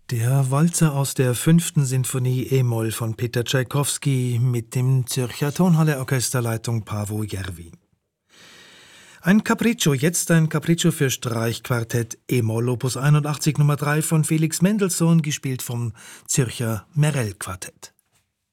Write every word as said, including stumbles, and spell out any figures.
Der Walzer aus der fünften Sinfonie e-Moll von Peter Tschaikowski mit dem Zürcher Tonhalle Orchesterleitung Paavo Järvi. Ein Capriccio, jetzt ein Capriccio für Streichquartett e-Moll, Opus einundachtzig Nummer drei von Felix Mendelssohn, gespielt vom Zürcher Merell Quartett.